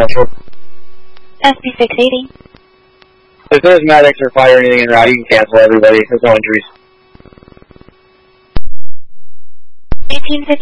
Central. SB680. If there's medics or fire or anything en route, you can cancel everybody. There's no injuries. 1850.